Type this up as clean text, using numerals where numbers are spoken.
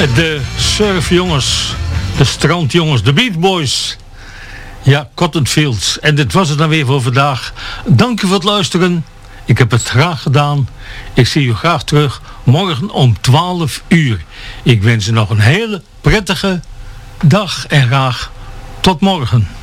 De surfjongens, de strandjongens, de Beach Boys. Ja, Cotton Fields. En dit was het dan weer voor vandaag. Dank u voor het luisteren. Ik heb het graag gedaan. Ik zie u graag terug morgen om 12 uur. Ik wens u nog een hele prettige dag en graag tot morgen.